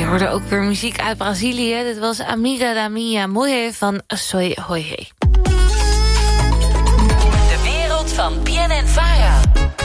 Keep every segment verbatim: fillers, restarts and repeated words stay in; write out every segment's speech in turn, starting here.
je hoorde ook weer muziek uit Brazilië. Dit was Amiga da Minha Mulher van Soy Hoye. De wereld van B N N Vara.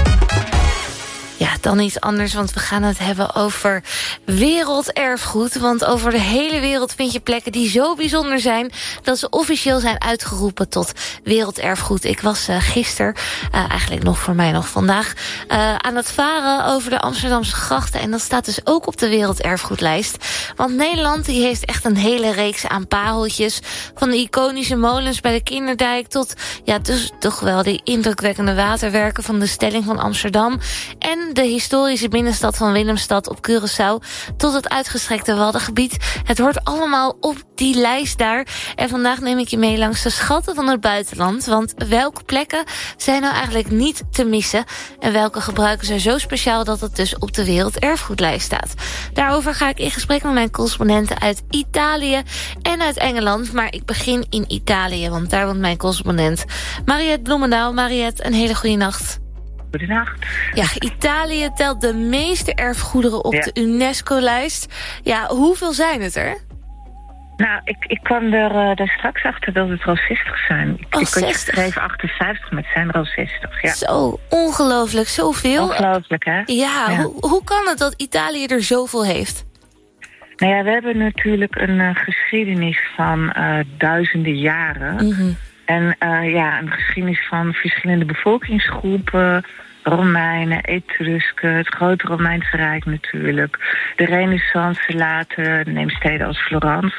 Ja, dan iets anders, want we gaan het hebben over werelderfgoed. Want over de hele wereld vind je plekken die zo bijzonder zijn dat ze officieel zijn uitgeroepen tot werelderfgoed. Ik was uh, gisteren, uh, eigenlijk nog voor mij nog vandaag, uh, aan het varen over de Amsterdamse grachten. En dat staat dus ook op de werelderfgoedlijst. Want Nederland die heeft echt een hele reeks aan pareltjes. Van de iconische molens bij de Kinderdijk tot ja, dus toch wel die indrukwekkende waterwerken van de Stelling van Amsterdam. En de historische binnenstad van Willemstad op Curaçao tot het uitgestrekte Waddengebied. Het hoort allemaal op die lijst daar. En vandaag neem ik je mee langs de schatten van het buitenland. Want welke plekken zijn nou eigenlijk niet te missen? En welke gebruiken zij zo speciaal dat het dus op de werelderfgoedlijst staat? Daarover ga ik in gesprek met mijn correspondenten uit Italië en uit Engeland. Maar ik begin in Italië, want daar woont mijn correspondent Mariette Bloemendaal. Mariette, een hele goede nacht. Goedenacht. Ja, Italië telt de meeste erfgoederen op ja. de UNESCO-lijst. Ja, hoeveel zijn het er? Nou, ik, ik kwam er uh, daar straks achter dat het er al zestig zijn. Ik, oh, ik had geschreven achtenvijftig, maar het zijn er al zestig. Ja. Zo, ongelooflijk, zoveel. Ongelooflijk, hè? Ja, ja. Hoe, hoe kan het dat Italië er zoveel heeft? Nou ja, we hebben natuurlijk een uh, geschiedenis van uh, duizenden jaren. Mm-hmm. En uh, ja, een geschiedenis van verschillende bevolkingsgroepen. Romeinen, Etrusken, het grote Romeinse Rijk natuurlijk. De Renaissance later, neem steden als Florence.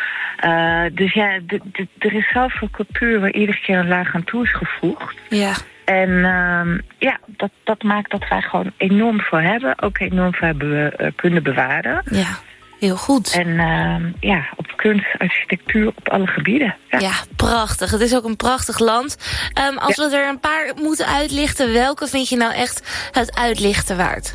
Uh, dus ja, d- d- er is zoveel cultuur waar iedere keer een laag aan toe is gevoegd. Ja. En uh, ja, dat, dat maakt dat wij gewoon enorm veel hebben. Ook enorm veel hebben uh, kunnen bewaren. Ja. Heel goed. En uh, ja, op kunst, architectuur, op alle gebieden. Ja. ja, prachtig. Het is ook een prachtig land. Um, als ja. we er een paar moeten uitlichten, welke vind je nou echt het uitlichten waard?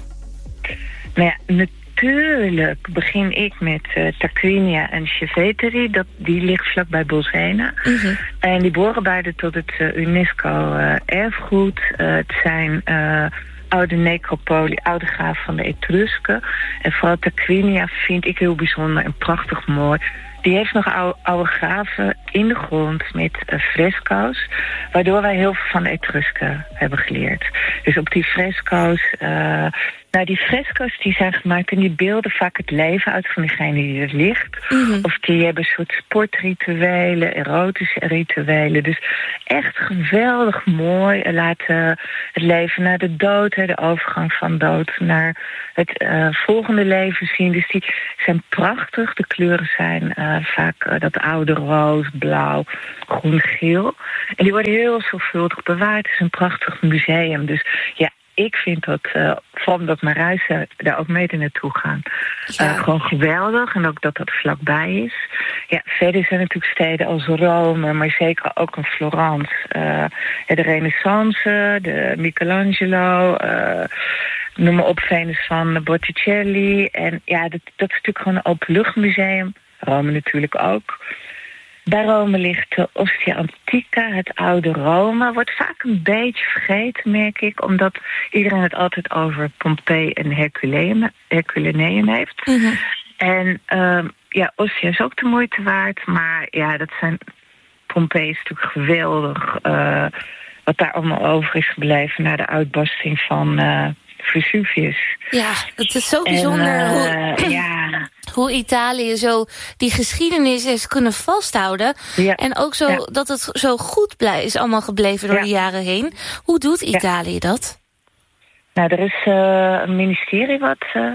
Nou ja, natuurlijk begin ik met uh, Tarquinia en Cerveteri. Dat, die ligt vlakbij Bolsena. Mm-hmm. En die behoren beide tot het uh, UNESCO-erfgoed. Uh, het zijn... Uh, oude necropolie, oude graaf van de Etrusken. En vooral Tarquinia vind ik heel bijzonder en prachtig mooi. Die heeft nog oude, oude graven in de grond met uh, fresco's, waardoor wij heel veel van de Etrusken hebben geleerd. Dus op die fresco's... Uh, nou, die fresco's die zijn gemaakt en die beelden vaak het leven uit van diegene die er ligt. Mm-hmm. Of die hebben een soort sportrituelen, erotische rituelen. Dus echt geweldig mooi. Laten het leven naar de dood, de overgang van dood naar het uh, volgende leven zien. Dus die zijn prachtig. De kleuren zijn uh, vaak uh, dat oude rood, blauw, groen, geel. En die worden heel zorgvuldig bewaard. Het is een prachtig museum. Dus ja, ik vind dat, uh, vooral omdat mijn reizen daar ook mee naartoe gaan, ja. uh, gewoon geweldig. En ook dat dat vlakbij is. Ja, verder zijn natuurlijk steden als Rome, maar zeker ook een Florence. Uh, de Renaissance, de Michelangelo, uh, noem maar op, Venus van Botticelli. En ja, dat, dat is natuurlijk gewoon een openluchtmuseum. Rome natuurlijk ook. Bij Rome ligt de Ostia Antica, het oude Rome. Wordt vaak een beetje vergeten, merk ik, omdat iedereen het altijd over Pompeii en Herculaneum, Herculaneum heeft. Mm-hmm. En uh, ja, Ostia is ook de moeite waard, maar ja, dat zijn... Pompeii is natuurlijk geweldig, uh, wat daar allemaal over is gebleven na de uitbarsting van uh, Vesuvius. Ja, het is zo bijzonder en, uh, hoe, ja. hoe Italië zo die geschiedenis heeft kunnen vasthouden. Ja. En ook zo ja. dat het zo goed blij is allemaal gebleven door ja. de jaren heen. Hoe doet Italië ja. dat? Nou, er is uh, een ministerie wat... Uh,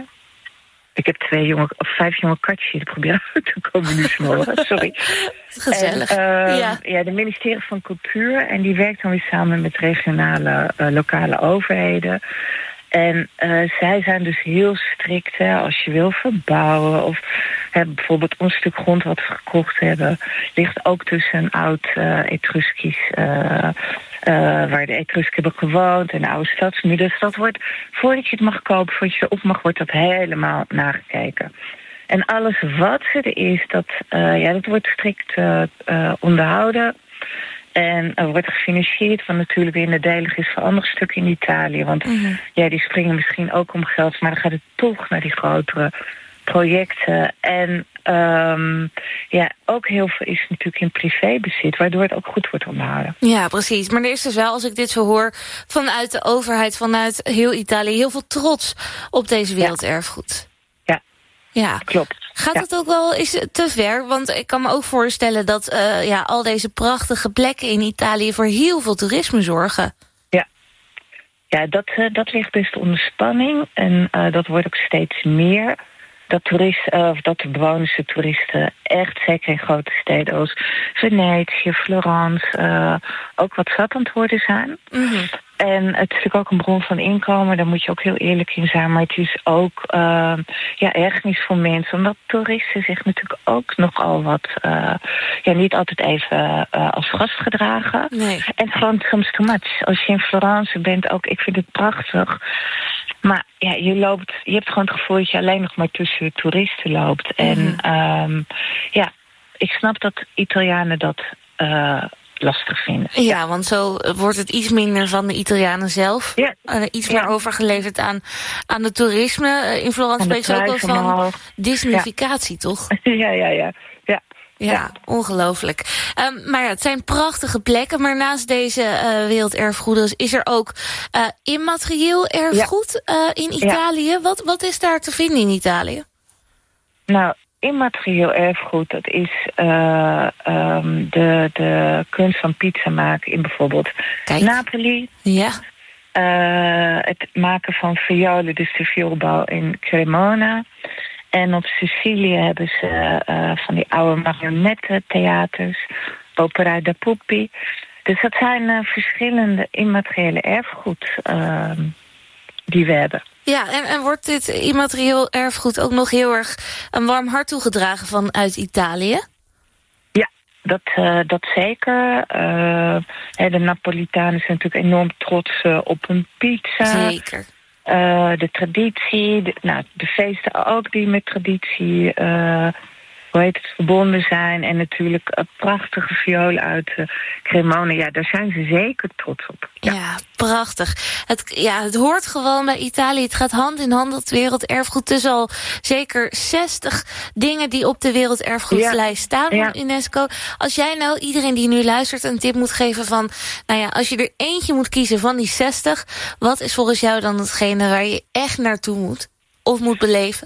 ik heb twee jonge, of vijf jonge katjes, die proberen uit te komen nu smoren. Sorry. Gezellig. En, uh, ja. ja, de ministerie van Cultuur. En die werkt dan weer samen met regionale, uh, lokale overheden. En uh, zij zijn dus heel strikt, hè, als je wil verbouwen. Of hè, bijvoorbeeld ons stuk grond wat we gekocht hebben, ligt ook tussen een oud uh, Etruskisch, uh, uh, waar de Etrusken hebben gewoond, en een oude stadsmuur. Dus dat wordt, voordat je het mag kopen, voordat je erop mag, wordt dat helemaal nagekeken. En alles wat er is, dat, uh, ja, dat wordt strikt uh, uh, onderhouden. En er wordt gefinancierd, wat natuurlijk weer nadelig is voor andere stukken in Italië. Want mm-hmm. ja, die springen misschien ook om geld, maar dan gaat het toch naar die grotere projecten. En um, ja, ook heel veel is natuurlijk in privébezit, waardoor het ook goed wordt onderhouden. Ja, precies. Maar er is dus wel, als ik dit zo hoor, vanuit de overheid, vanuit heel Italië, heel veel trots op deze werelderfgoed. Ja, ja. klopt. Gaat ja. het ook wel eens te ver? Want ik kan me ook voorstellen dat uh, ja, al deze prachtige plekken in Italië voor heel veel toerisme zorgen. Ja, ja dat, uh, dat ligt best onder spanning. En uh, dat wordt ook steeds meer. Dat, toeristen, uh, dat de bewoners, de toeristen, echt zeker in grote steden als Venetië, Florence, uh, ook wat zat aan het worden zijn. Mm-hmm. En het is natuurlijk ook een bron van inkomen, daar moet je ook heel eerlijk in zijn. Maar het is ook uh, ja, ergernis voor mensen, omdat toeristen zich natuurlijk ook nogal wat, uh, ja, niet altijd even uh, als gast gedragen. Nee. En gewoon soms too much. Als je in Florence bent, ook, ik vind het prachtig. Maar ja, je loopt, je hebt gewoon het gevoel dat je alleen nog maar tussen de toeristen loopt. Mm-hmm. En um, ja, ik snap dat Italianen dat uh, lastig vinden. Ja, want zo wordt het iets minder van de Italianen zelf. Ja. Uh, iets ja. meer overgeleverd aan, aan de toerisme. Uh, in Florence spreekt ze ook wel van omhoog. Disneyficatie, ja. toch? Ja, ja, ja. ja. Ja, ja, ongelooflijk. Um, maar ja, het zijn prachtige plekken. Maar naast deze uh, werelderfgoeden is er ook uh, immaterieel erfgoed ja. uh, in Italië. Ja. Wat, wat is daar te vinden in Italië? Nou, immaterieel erfgoed, dat is uh, um, de, de kunst van pizza maken in bijvoorbeeld Kijk. Napoli. Ja. Uh, het maken van violen, dus de vioolbouw in Cremona. En op Sicilië hebben ze uh, van die oude marionettentheaters, Opera da Pupi. Dus dat zijn uh, verschillende immateriële erfgoed uh, die we hebben. Ja, en, en wordt dit immaterieel erfgoed ook nog heel erg een warm hart toegedragen vanuit Italië? Ja, dat, uh, dat zeker. Uh, de Napolitanen zijn natuurlijk enorm trots uh, op hun pizza. Zeker. Uh, de traditie, de, nou, de feesten ook die met traditie uh, hoe heet het, verbonden zijn. En natuurlijk uh, prachtige violen uit uh, Cremona. Ja, daar zijn ze zeker trots op. Ja, ja prachtig. Het, ja, het hoort gewoon bij Italië. Het gaat hand in hand, het werelderfgoed. Dus al zeker zestig dingen die op de werelderfgoedlijst staan van ja. UNESCO. Als jij nou iedereen die nu luistert een tip moet geven van, nou ja, als je er eentje moet kiezen van die zestig, wat is volgens jou dan hetgene waar je echt naartoe moet of moet beleven?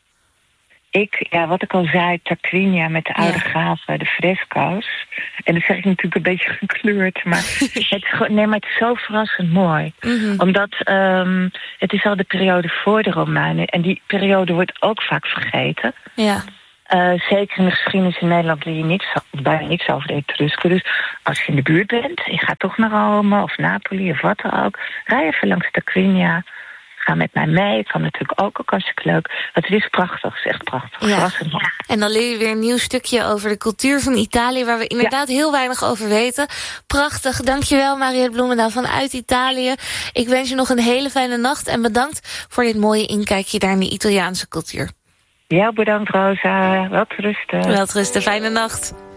Ik, ja, wat ik al zei, Tarquinia met de oude ja. graven, de fresco's. En dat zeg ik natuurlijk een beetje gekleurd, maar het is, nee, maar het is zo verrassend mooi. Mm-hmm. Omdat um, het is al de periode voor de Romeinen. En die periode wordt ook vaak vergeten. Ja. Uh, zeker in de geschiedenis in Nederland leer je niks, bijna niks over de Etrusken. Dus als je in de buurt bent, je gaat toch naar Rome of Napoli of wat dan ook, rij even langs Tarquinia. Ga met mij mee. Het kan natuurlijk ook, ook hartstikke leuk. Het is prachtig, het is echt prachtig. Ja. En dan leer je weer een nieuw stukje over de cultuur van Italië, waar we inderdaad ja. heel weinig over weten. Prachtig, dankjewel Mariette Bloemendaal vanuit Italië. Ik wens je nog een hele fijne nacht en bedankt voor dit mooie inkijkje daar in de Italiaanse cultuur. Ja, bedankt Rosa. Welterusten. Welterusten, fijne nacht.